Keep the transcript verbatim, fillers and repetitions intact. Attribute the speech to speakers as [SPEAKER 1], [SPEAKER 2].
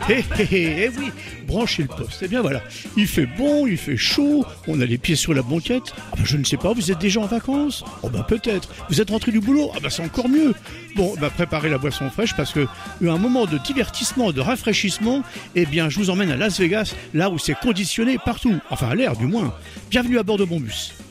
[SPEAKER 1] Eh, eh, eh, eh oui, branchez le poste. Eh bien voilà, il fait bon, il fait chaud, on a les pieds sur la banquette. Ah ben je ne sais pas, vous êtes déjà en vacances? Oh ben peut-être. Vous êtes rentré du boulot? Ah ben c'est encore mieux. Bon, ben préparez la boisson fraîche parce que un moment de divertissement, de rafraîchissement, eh bien je vous emmène à Las Vegas, là où c'est conditionné partout. Enfin à l'air du moins. Bienvenue à bord de mon bus.